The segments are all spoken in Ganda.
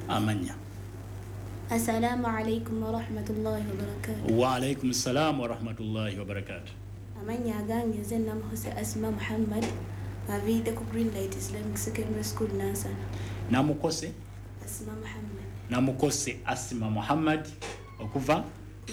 amanya. Assalamu alaikum wa rahmatullahi wa barakatuh. Wa alaikum assalam wa rahmatullahi wa barakatuh. Amanya agange nze namuhose Asma Muhammad avide ku Greenlight Islamic Secondary School Nansana. Namukose Asma Muhammad. Namukose Asma Muhammad okuva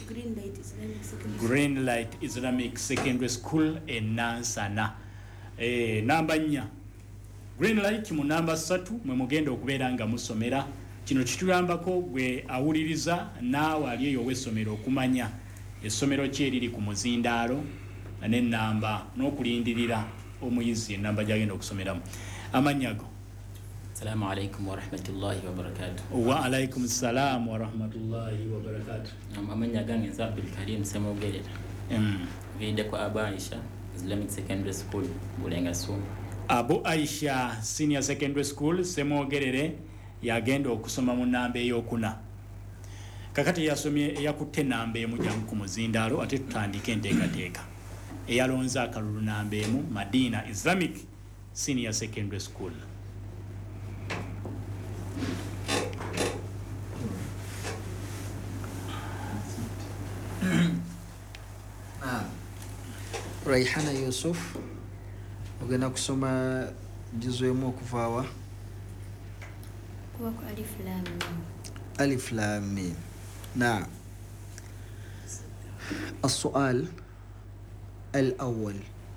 Greenlight Islamic Secondary School Nansana. Namba 4 Greenlight mu namba 3 mwe mugenda okubeera nga musomera. Kino kituyambako gwe awuliriza naawe ali eyo w'essomero okumanya essomero ki eriri ku muzindaalo n'ennamba n'okulindirira omuyizi ennamba gy'agenda okusomeramu. Amannya go. Assalamu alaikum wa rahmatullahi wa barakatuh. Wa alaikum assalam wa rahmatullahi wa barakatuh. Amanya gange nza Abdul Karim Semogerera. Vide kwa Abu Aisha Islamic Secondary School Bulenga Sumu. Abu Aisha Senior Secondary School Semogerere yagenda okusoma mu namba ey'okuna. Kakati yasomye yakutte namba emu jangu ku muzindaalo ate tutandike enteekateeka. Eyalonza akalulu namba emu Madina Islamic Senior Secondary School. Raihana Yusuf ogenda kusoma juzwemu okuva wa ألف لام ميم. نعم. السؤال الأول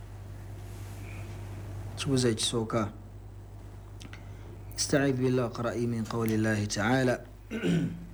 شوزج سوكا استعيذ بالله قرأي من قول الله تعالى